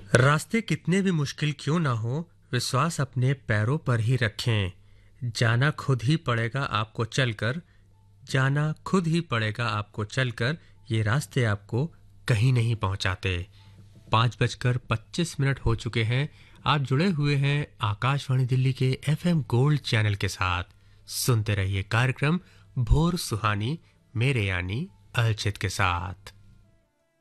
रास्ते कितने भी मुश्किल क्यों ना हो, विश्वास अपने पैरों पर ही रखें। जाना खुद ही पड़ेगा आपको चलकर, जाना खुद ही पड़ेगा आपको चलकर, ये रास्ते आपको कहीं नहीं पहुंचाते। 5:25 हो चुके हैं। आप जुड़े हुए हैं आकाशवाणी दिल्ली के एफएम गोल्ड चैनल के साथ। सुनते रहिए कार्यक्रम भोर सुहानी मेरे यानी अर्चित के साथ।